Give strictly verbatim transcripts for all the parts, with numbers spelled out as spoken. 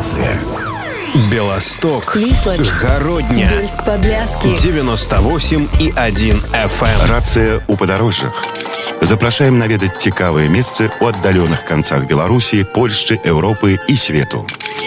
Рация. Белосток, Слислочь, Городня, Бельск-Подляски, девяносто восемь и один эф эм. Рация у падарожжах. Запрашаем наведаць цікавыя месцы ў аддаленых канцах Беларусі, Польшчы, Еўропы і свету.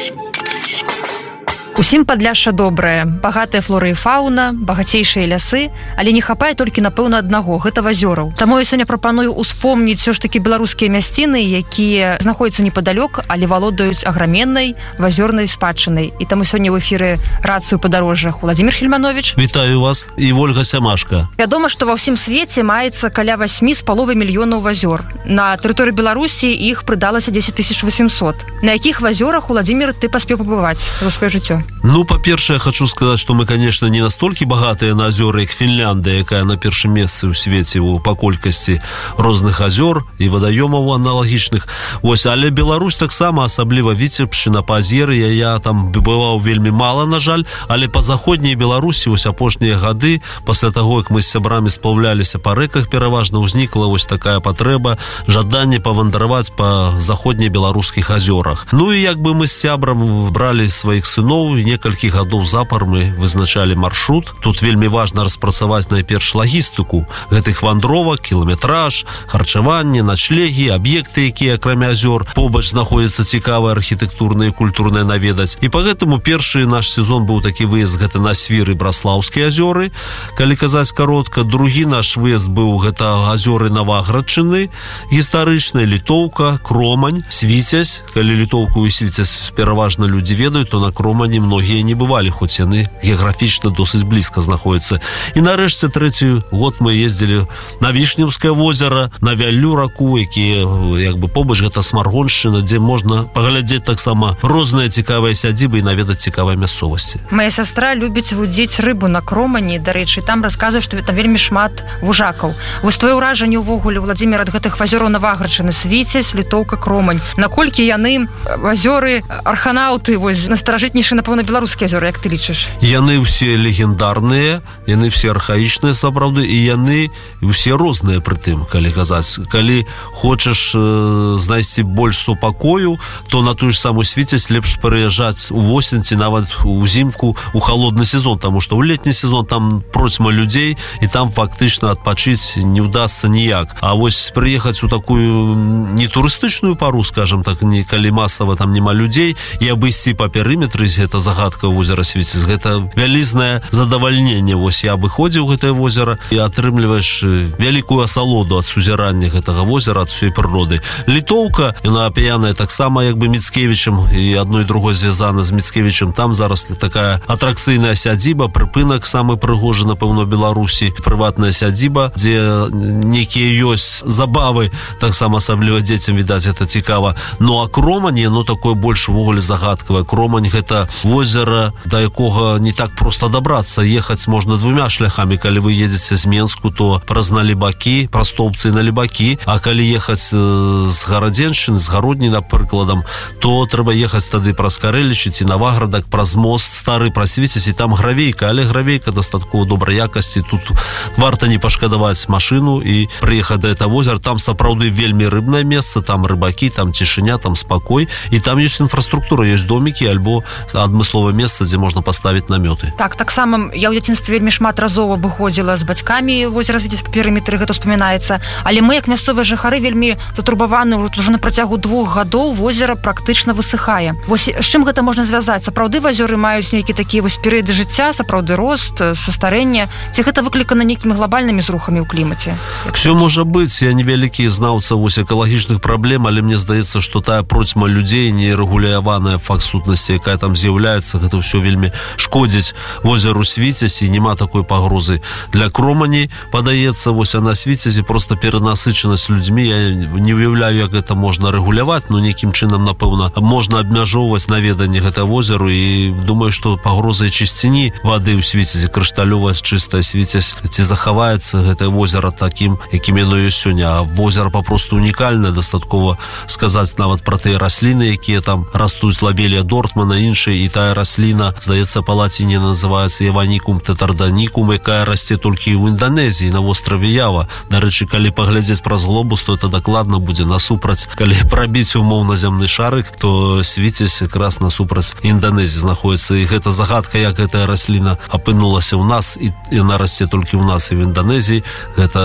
Усім Падляшша добрае, багатая флора і фауна, багацейшыя лясы, але не хапае толькі, напэўна, аднаго, гэта вазёраў. Таму я сёння прапаную успомніць все ж такі беларускія мясціны, якія знаходзяцца непадалёк, але валодаюць аграменнай вазёрнай спадчынай. І таму сёння ў эфіры рацыю падарожжах Владзімір Хельманович. Вітаю вас і Ольга Сямашка. Вядома, што ва ўсім свеце маецца каля васьмі з паловай мільёнаў вазёр. На тэрыторыі Беларусі іх прыдалася дзесяць тысяч васемсот. На якіх вазёрах, Владзімір, ты паспеў пабываць за сваё жыццё? Ну, па-першае, хочу сказаць, што мы, конечно, не настолькі багатыя на азёры, як Фінляндыя, якая на першым месцы ў свеце па колькасці розных азёр і вадаёмаў аналагічных. Вось, але Беларусь таксама, асабліва Віцебшчына, Пазер'я, я там бываў вельмі мала, на жаль, але па заходняй Беларусі вось апошнія гады, пасля таго, як мы з сябрамі сплаўляліся па рэках, пераважна ўзнікла вось такая патрэба, жаданне павандраваць па заходняй беларускіх азёрах. Ну і як бы мы з сябрам бралі сваіх сыноў, некалькі гадоў запар мы вызначалі маршрут. Тут вельмі важна распрацаваць найперш лагістыку гэтых вандровак, кіламетраж, харчаванне, начлегі, аб'екты, якія акрамя азёр побач знаходзяцца цікавыя архітэктурныя і культурныя наведаць. І па гэтаму першы наш сезон быў такі выезд, гэта на Свір і Браслаўскія азёры, калі казаць каротка. Другі наш выезд быў гэта азёры Наваградчыны, гістарычная Літоўка, Кромань, Свіцязь. Калі Літоўку і Свіцязь пераважна людзі ведаюць, то на Кромані многія не бывалі, хоць яны геаграфічна досыць блізка знаходзяцца. І нарэшце трэці год мы ездзілі на Вішнеўскае возера, на Вяллю раку, якія як бы побач гэта Смаргоншчына, дзе можна паглядзець таксама розныя цікавыя сядзібы і наведаць цікавыя мясцовасці. Мая сястра любіць вудзіць рыбу на Кромані, дарэчы, там расказвае, што там вельмі шмат вужакаў. Вось твоё ўражанне ўвогуле, Владзімір, ад гэтых вазёраў Наваградчыны, Свіцязь, Літоўка, Кромань. Наколькі яны вазёры арханаўты, вось настаражытнейшыя, напэўна, беларускія азёры, як ты лічыш? Яны ўсе легендарныя, яны все архаічныя, сапраўды, і яны ўсе розныя пры тым, калі казаць. Калі хочаш э, знайсці больш супакою, то на тую ж самую Свіцязь лепш пераязджаць у восень ці нават узімку у халодны сезон, таму што ў летні сезон там процьма людзей, і там фактычна адпачыць не ўдасца ніяк. А вось прыехаць у такую не турыстычную пару, скажем так, не, калі масава там няма людзей, і абысці па перыметры, гэта загадка возера Свіцязь, гэта вялізнае задавальненне. Вось я абыходзіў гэтае возера і атрымліваеш вялікую асалоду ад сузірання гэтага возера, ад усёй прыроды. Літоўка, яна апяяная таксама як бы Міцкевічам, і адной другой звязана з Міцкевічам. Там зараз такая атракцыйная сядзіба, прыпынак самы прыгожы, напэўна, Беларусі, прыватная сядзіба, дзе некія ёсць забавы, таксама асабліва дзецям, відаць, гэта цікава. Ну а Кромань, ну такое больш увогуле загадкавае. Кромань гэта возера, да якога не так проста дабрацца. Ехаць можна двумя шляхамі. Калі вы едзеце з Менску, то праз Налібакі, праз Тоўбцы і Налібакі. А калі ехаць з Гарадзеншчыны, з Гародні, напрыкладам, то трэба ехаць тады праз Карэлічы ці Наваградак, праз мост стары, праз Свіцязь, і там гравейка, але гравейка дастаткова добрай якасці. Тут варта не пашкадаваць машыну і прыехаць да этого возера. Там сапраўды вельмі рыбнае месца, там рыбакі, там цішыня, там спакой, і там ёсць інфраструктура, ёсць домікі альбо адмысловае месца, дзе можна паставіць намёты. Так, таксама я ў дзяцінстве вельмі шмат разоў абыходзіла з бацькамі возера Свіцязь па перыметры, гэта успамінаецца. Але мы, як мясцовыя жыхары, вельмі затурбаваны, ўжо на працягу двух гадоў возера практычна высыхае. Вось з чым гэта можна звязаць? Сапраўды вазёры маюць нейкі такія вось перыяды жыцця, сапраўды рост, састарэнне, ці гэта выклікана нейкімі глобальнымі зрухамі ў клімаце? Все можа быць. Я невялікі знаўца вось экалагічных праблем, але мне здаецца, што тая процьма людзей нерэгуляваная факт сутнасці, якая там з'яўляецца, гэта ўсё вельмі шкодзіць возеру Свіцязь, і няма такой пагрозы для Кромані. Падаецца, вось а на Свіцязі проста перанасычанасць людзьмі. Я не уяўляю, як гэта можна рэгуляваць, но нейкім чынам, напэўна, можна абмяжоўваць наведанне гэтага возеру, і думаю, што пагрозай чысціні вады ў Свіцязі, крышталёвая чыстая Свіцязь, ці захаваецца гэтае возера такім, якім яно ёсць сёння. А возера папросту унікальнае, дастаткова сказаць нават пра тыя расліны, якія там растуць, лабелія Дортмана, іншыя, і такая расліна, здаецца, па лаціне называецца Еваникум тетарданикум, якая расце толькі ў Інданезіі на востраве Ява. Дарэчы, калі паглядзець праз глобус, то это дакладна будзе насупраць. Калі прабіць умоўна зямны шарык, то свіцесь якраз насупраць Інданезіі знаходіцца. І гэта загадка, як гэтая расліна апынулася ў нас, і яна расце толькі ў нас і в Інданезіі. Гэта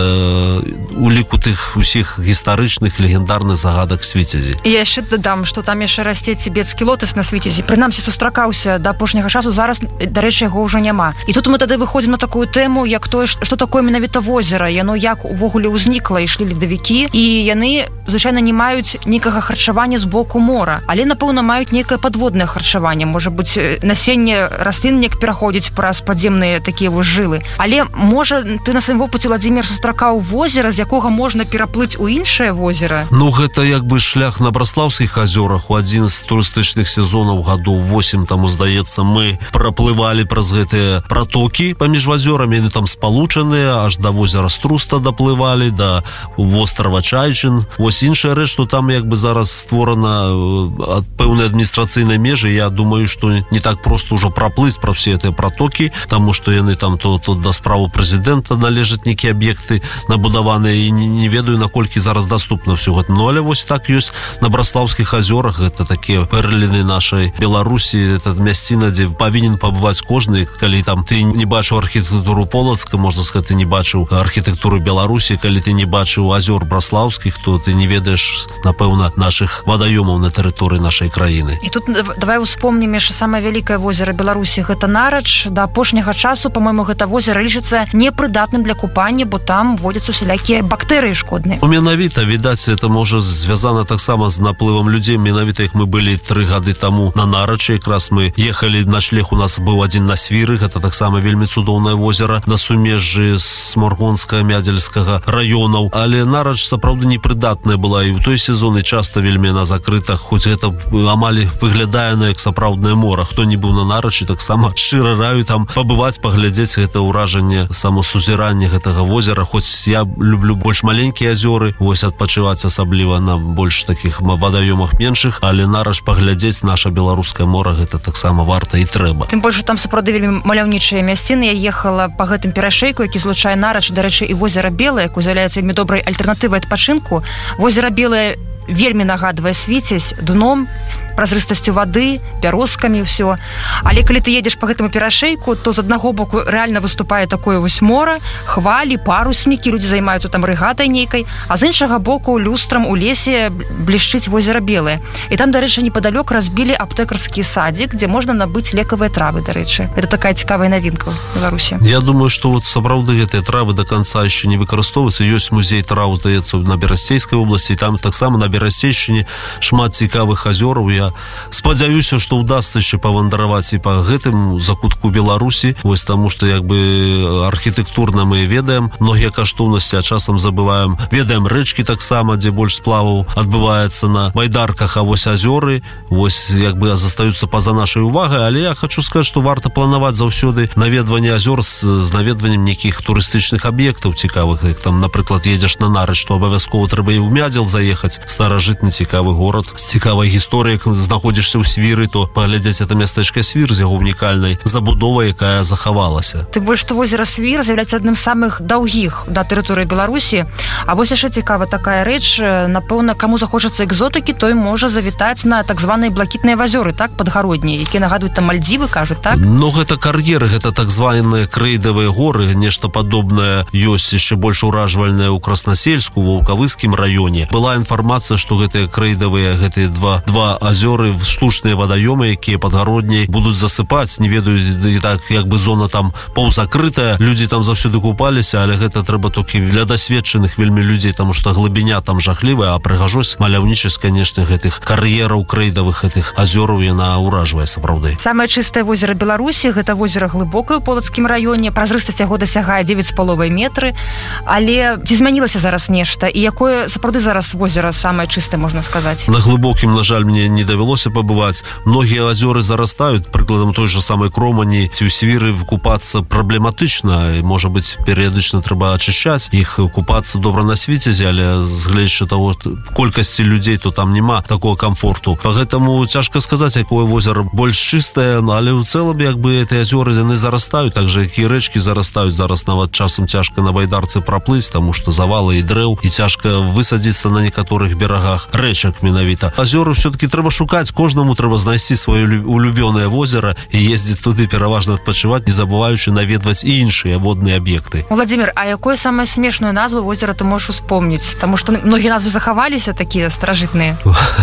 у ліку тых усіх гістарычных легендарных загадак свіцязі. І я яшчэ дадам, што там яшчэ расце цібецкі лотас на свіцязі. Прынамсі сустракаўся да апошняга часу, зараз, дарэчы, яго ўжо няма. І тут мы тады выходзім на такую тэму, як тое, што такое менавіта возера, яно як увогуле ўзнікла, ішлі ледавікі, і яны, звычайна, не маюць нейкага харчавання з боку мора, але, напэўна, маюць нейкае падводнае харчаванне. Можа быць, насенне раслін неяк пераходзіць праз падземныя такія вось жылы. Але, можа, ты на сваім вопыце, Владзімір, сустракаў возера, з якога можна пераплыць у іншае возера? Ну, гэта як бы шлях на Браслаўскіх азёрах. У адзін з турыстычных сезонаў гадоў восем, таму, здаецца, мы праплывалі праз гэтыя пратокі паміж азёрамі, яны там спалучаныя, аж да возера Струста даплывалі, да вострава Чайчин. Вось іншая рэч, што там як бы зараз створана ад пэўнай адміністрацыйнай межы. Я думаю, што не так проста ўжо праплыць пра все гэтыя пратокі, таму што яны там то, то да справу прэзідэнта належаць нейкія аб'екты набудаваныя, і не, не ведаю, наколькі зараз даступна ўсё гэта. Ну, але вось так ёсць на Браслаўскіх азёрах. Гэта такія пэрліны нашай Беларусі, это мясціна, дзе павінен пабываць кожны. Калі там ты не бачыў архітэктуру Полацка, можна сказаць, ты не бачыў архітэктуру Беларусі, калі ты не бачыў азёр Браслаўскіх, то ты не ведаеш, напэўна, нашых вадаёмаў на тэрыторыі нашай краіны. І тут давай успомнім яшчэ самае вялікае возера Беларусі, гэта Нарач. Да апошняга часу, па-мойму, гэта возера лічыцца непрыдатным для купання, бо там водзяцца усялякія бактэрыі шкодныя. Ну, менавіта, відаць, это можа звязана таксама з наплывам людзей. Менавіта, як мы былі тры гады таму на Нарачы, якраз мы ехалі, ночлег у нас быў адзін на Свіры, гэта таксама вельмі цудоўнае возера на сумежжы Сморгонскага, Мядзельскага раёнаў. Але Нарач сапраўды непрыдатная была, і ў той сезон і часта вельмі на закрытах, хоць гэта амаль выглядае на як сапраўднае мора. Хто не быў на Нарачы, таксама шчыра раю там пабываць, паглядзець гэта ўражанне, самасузіранне гэтага возера. Хоць я люблю больш маленькія азёры, вось адпачываць асабліва на больш такіх вадаёмах меншых, але Нарач паглядзець наша беларускае мора, гэта таксама варта і трэба. Тым больш, там сапраўды вельмі маляўнічыя мясціны. Я ехала па гэтым перашэйку, які злучае Нарач, дарэчы, і возера Белае, якое з'яўляецца вельмі добрай альтэрнатывай адпачынку. Возера Белае вельмі нагадвае свіцязь дном, празрыстасцю вады, бярозкамі, ўсё. Але калі ты едзеш па гэтаму перашэйку, то з аднаго боку рэальна выступае такое вось мора, хвалі, паруснікі, людзі займаюцца там рэгатай нейкай, а з іншага боку люстрам у лесе блішчыць возера Белае. І там, дарэчы, непадалёк разбілі аптэкарскі садзік, дзе можна набыць лекавыя травы, дарэчы. Это такая цікавая навінка ў Беларусі. Я думаю, што вот сапраўды гэтыя травы да канца яшчэ не выкарыстоўваюцца. Ёсць музей траў, здаецца, на Берасцейскай вобласці, там таксама на Берасцейшчыне шмат цікавых азёраў. Я спадзяюся, што ўдасца яшчэ павандраваць і па гэтым закутку Беларусі, вось таму што як бы архітэктурна мы ведаем многія каштоўнасці, а часам забываем. Ведаем рэчкі таксама, дзе больш сплаваў адбываецца на байдарках, а вось азёры вось як бы застаюцца па-за нашай увагай. Але я хочу сказаць, што варта планаваць заўсёды наведванне азёр з, з наведваннем нейкіх турыстычных аб'ектаў цікавых. Як там, напрыклад, едзеш на Нарач, што абавязкова трэба і ў Мядзел заехаць, старажытны цікавы горад з цікавай гісторыяй. Знаходзішся ў Свіры, то паглядзець это мястэчка Свір з яго унікальнай забудовай, якая захавалася. Тым больш, што возера Свір з'яўляецца адным з самых даўгіх да тэрыторыі Беларусі. А вось яшчэ цікава такая рэч, напэўна, каму захочацца экзотыкі, той можа завітаць на так званыя блакітныя азёры, так, падгароднія, якія нагадваюць там Мальдзівы, кажуць, так? Ну, гэта кар'еры, гэта так званыя крэйдавыя горы, нешта падобнае ёсць яшчэ больш уражвальнае ў Краснасельску, ва Ваўкавыскім раёне. Была інфармацыя, што гэтыя крэйдавыя, гэтыя два, два азёры, штучныя вадаёмы, якія падгародней будуць засыпаць. Не ведаю, і так як бы зона там паўзакрытая, людзі там заўсёды купаліся, але гэта трэба толькі для дасведчаных вельмі людзей, таму што глыбіня там жахлівая, а прыгажосць, маляўнічасць, канешне, гэтых кар'ераў крэйдавых, гэтых азёраў яна ўражвае сапраўды. Самае чыстае возера Беларусі, гэта возера Глыбокае ў Полацкім раёне, празрыстасць яго дасягае дзевяць з паловай метры. Але ці змянілася зараз нешта, і якое сапраўды зараз возера самае чыстае, можна сказаць? На Глыбокім, на жаль, мне не давялося пабываць. Многія азёры зарастаюць, прыкладам той же самой Кромані ці ў Свіры купацца праблематычна, і, можа быць, перыядычна трэба ачышчаць іх, купацца добра на Свіцезе, але згледзячы таго колькасці людзей, то там няма такого комфорту. Поэтому цяжка сказаць, якое возера больш чыстае, але ў цэлым як бы эти азёры яны зарастаюць, так же як і рэчкі зарастаюць. Зараз нават часам цяжка на байдарцы праплыць, таму што завалы і дрэў, і цяжка высадзіцца на некаторых берагах рэчак менавіта. Азёры все-таки трэба шукаць, кожнаму трэба знайсці сваё улюбёнае возера і ездзіць туды пераважна адпачываць, не забываючы наведваць і іншыя водныя аб'екты. Владимир, а якое самае смешную назву возера ты можаш успомніць? Таму што многія назвы захаваліся такія старажытныя.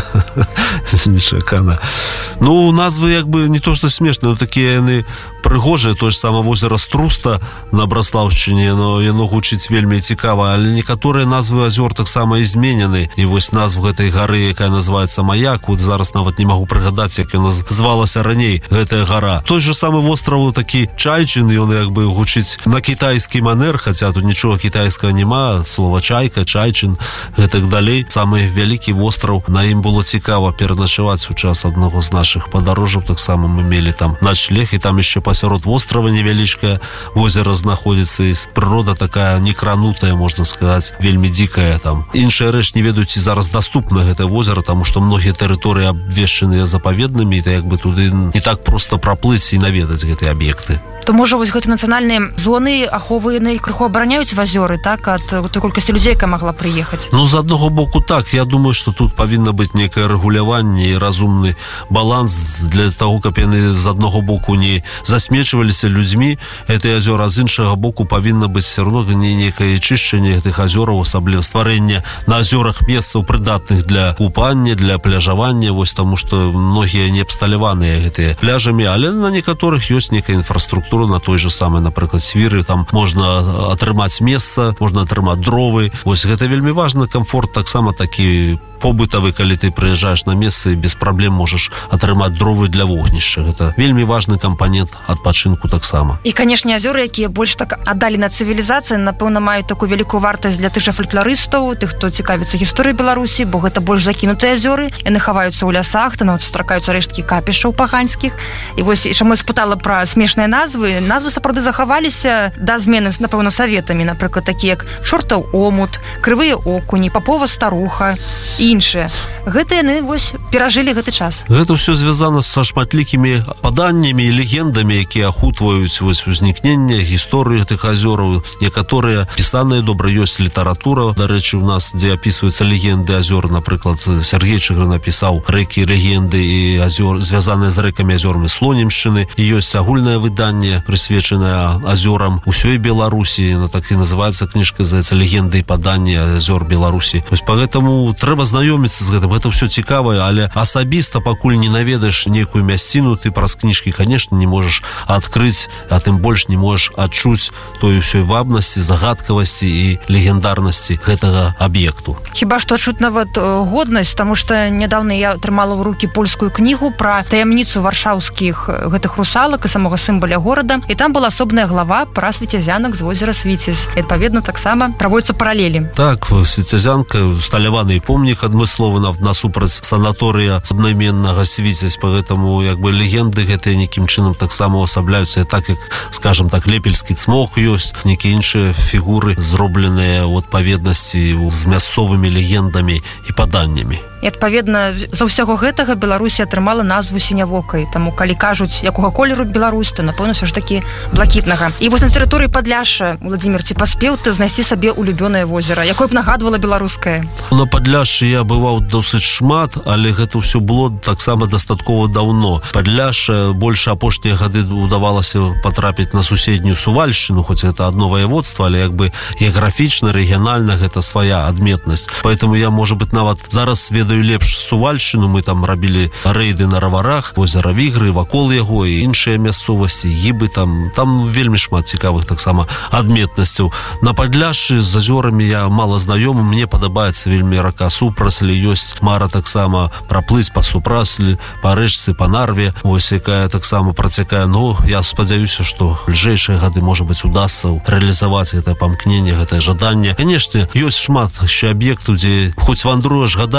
Нечакана. Ну, назвы як бы не то што смешныя, но такія яны прыгожыя. То ж сама возера Струста на Браслаўшчыне, но яно гучыць вельмі цікава, але некаторыя назвы азёр таксама і зменены. І вось назву гэтай гары, якая называецца Маяк, вот зараз нават не магу прыгадаць, як яна звалася раней, гэтая гара. Той же самы востраў такі Чайчин, ён як бы гучыць на кітайскі манер, хаця тут нічога кітайскага няма, слова чайка, Чайчин, гэтак далей. Самы вялікі востраў, на ім было цікава пераначаваць у час аднаго з нашых падарожжаў. Таксама мы мелі там ночлег, і там яшчэ пасярод вострава невялічкае возера знаходзіцца, і прырода такая некранутая, можна сказаць, вельмі дзікая там. Іншая рэч, не ведаюць, ці зараз даступна гэтае возера, таму што многія тэрыторыі абвешчаныя запаведнымі, і як бы туды не так проста праплыць і наведаць гэтыя аб'екты. То можа вось гэты нацыянальныя зоны аховы яны крыху абараняюць вазёры, так, ад той колькасці людзей, якая магла прыехаць? Ну, з аднаго боку так. Я думаю, што тут павінна быць некае рэгуляванне і разумны баланс для таго, каб яны з аднаго боку не засмечваліся людзьмі гэтыя азёры, а з іншага боку павінна быць все равно не некае чышчанне гэтых азёраў, асабліва стварэнне на азёрах месцаў прыдатных для купання, для пляжавання, вось таму што многія не абсталяваныя гэтыя пляжамі, але на некаторых ёсць некая інфраструктура. На той же самой, напрыклад, Свіры, там можна атрымаць месца, можна атрымаць дровы. Вось гэта вельмі важны камфорт, таксама такі побытавы, калі ты прыязджаеш на месца і без праблем можаш атрымаць дровы для вогнішча. Гэта вельмі важны кампанент адпачынку таксама. І, канешне, азёры, якія больш так аддалена цывілізацыі, напэўна, маюць такую вялікую вартасць для тых жа фальклорыстаў, тых, хто цікавіцца гісторыяй Беларусі, бо гэта больш закінутыя азёры, яны хаваюцца ў лясах, там нават сустракаюцца рэшткі капішаў паганскіх. І вось, чаму я спытала пра смешныя назвы, назвы сапраўды захаваліся да змены, напэўна, саветамі, напрыклад, такія як Чортаў омут, Крывыя окуні, Папова старуха і іншыя. Гэта яны вось перажылі гэты час. Гэта ўсё звязана са шматлікімі паданнямі і легендамі, якія ахутваюць вось узнікненне гісторыі гэтых азёраў. Некаторыя пісаныя добра, ёсць літаратура. Дарэчы, у нас, дзе апісваюцца легенды азёр, напрыклад, Сергей Чыгры напісаў рэкі, легенды і азёр, звязаныя з рэкамі азёрмі Слонімшчыны. І ёсць агульнае выданне, прысвечанае азёрам усёй Беларусі. Яна так і называецца кніжка, здаецца, легенды і паданні азёр Беларусі. Вось поэтому трэба знаёміцца з гэтым. Гэта ўсё цікавае, але асабіста, пакуль не наведаеш некую мясціну, ты праз кніжкі, конечно, не можаш адкрыць, а тым больш не можаш адчуць той усёй вабнасці, загадкавасці і легендарнасці гэтага аб'екту. Хіба што адчуць нават годнасць, таму што нядаўна я атрымала ў рукі польскую кнігу пра таямніцу варшаўскіх гэтых русалак і самога сімваля горада, і там была асобная глава пра свіцязянак з возера Свіцязь. І, адпаведна, таксама праводзяцца паралелі. Так, свіцязянка, усталяваны помнік адмысловы насупраць санаторыя аднайменнага Свіцязь, поэтому як бы легенды гэтыя нейкім чынам таксама уасабляюцца, так як, скажем так, Лепельскі цмок ёсць, нейкія іншыя фігуры зробленыя ў адпаведнасці з мясцовымі легендамі і паданнямі. І, адпаведна, за ўсяго гэтага Беларусь атрымала назву сінявокай. Таму, калі кажуць, якога колеру Беларусь, то, напэўна, ўсё ж такі блакітнага. І вось на тэрыторыі Падляшша, Владимир, ці паспеў ты знайсці сабе улюбёнае возера, якое б нагадвала беларускае? На Падляшшы я бываў досыць шмат, але гэта ўсё было таксама дастаткова даўно. Падляшша больш апошнія гады удавалася патрапіць на суседнюю Сувальшчыну, хоць гэта адно ваяводства, але як бы геаграфічна, рэгіянальна гэта свая адметнасць. Поэтому я, можа быць, нават зараз ведаю лепш Сувальшчыну. Мы там рабілі рэйды на раварах, возера Вігры, вакол яго і іншыя мясцовасці, гібы там. Там вельмі шмат цікавых таксама адметнасцяў. На Падляшшы з азёрамі я мала знаёмы, мне падабаецца вельмі рака Супраслі, ёсць мара таксама праплыць па Супраслі, па рэчцы, па Нарве, вось якая таксама працякае. Ну, я спадзяюся, што бліжэйшыя гады, можа быць, удасца рэалізаваць гэтае памкненне, гэтае жаданне. Канешне, ёсць шмат яшчэ аб'ектаў, дзе хоць вандруеш гадамі, а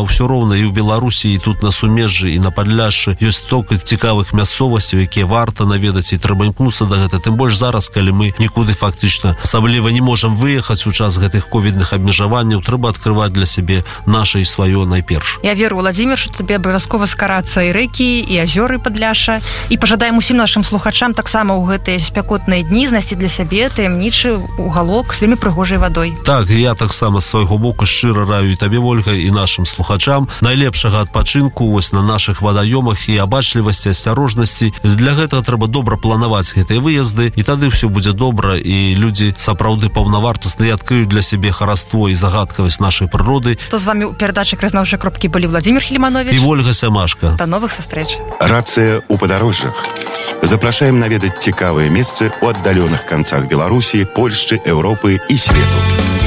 ўсё роўна і ў Беларусі, і тут на Сумежжы, і на Падляшшы ёсць столько цікавых мясцовасцяў, якія варта наведаць, і трэба імкнуцца да гэта. Тым больш зараз, калі мы нікуды фактычна асабліва не можам выехаць у час гэтых ковідных абмежаванняў, трэба адкрываць для сябе наша і сваё найперш. Я веру, Владзімир, што табе абавязкова скарацца і рэкі, і азёры Падляшша, і пажадаем усім нашым слухачам таксама ў гэтыя спякотныя дні знайсці для сябе таямнічы угалок з вельмі прыгожай вадой. Так, і я таксама з свайго боку шчыра раю і табе, Вольга, і нашым слухачам найлепшага адпачынку вось на нашых вадаёмах і абачлівасці, асцярожнасці. Для гэтага трэба добра планаваць гэтыя выезды, і тады ўсё будзе добра, і людзі сапраўды паўнавартасна адкрыюць для сябе хараство і загадкавасць нашай прыроды. То з вамі ў перадачы краязнаўчай кропкі былі Владзімир Хельманович і Вольга Сямашка. До новых сустрэч. Рацыя ў падарожжах. Запрашаем наведаць цікавыя месцы ў аддаленых канцах Беларусі, Польшчы, Еўропы і свету.